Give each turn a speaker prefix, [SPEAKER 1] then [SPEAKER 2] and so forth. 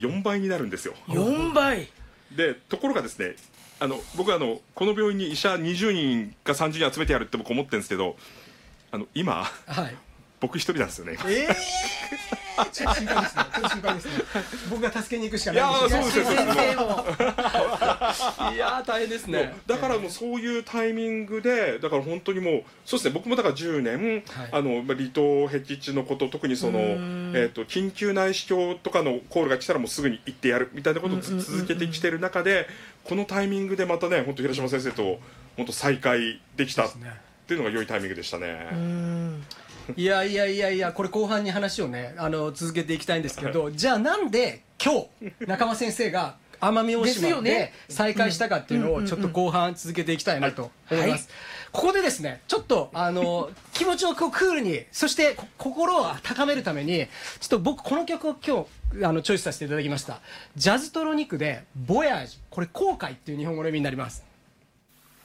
[SPEAKER 1] 4倍になるんですよ。
[SPEAKER 2] 4倍
[SPEAKER 1] でところがですね、僕はこの病院に医者20人か30人集めてやるって僕思ってるんですけど、今、
[SPEAKER 2] はい、
[SPEAKER 1] 僕一人なんですよね。
[SPEAKER 2] ちょっと心配ですね。ちょっと心配ですね。僕が助けに行くしかないんですよ。
[SPEAKER 1] いやそうですよ。
[SPEAKER 2] 先生もいや大変ですね。
[SPEAKER 1] だからもうそういうタイミングで、だから本当にもうそうですね、僕もだから10年、離島僻地のこと、特にその緊急内視鏡とかのコールが来たらもうすぐに行ってやるみたいなことを続けてきてる中で、このタイミングでまたね、本当平島先生と本当再会できたっていうのが良いタイミングでしたね。
[SPEAKER 2] いやこれ後半に話をね続けていきたいんですけど、じゃあなんで今日中間先生が奄美大島で再開したかっていうのをちょっと後半続けていきたいなと思います。ここでですね、ちょっと気持ちをこうクールに、そして心を高めるためにちょっと僕この曲を今日チョイスさせていただきました。ジャズトロニックでボヤージュ、これ航海っていう日本語の意味になります。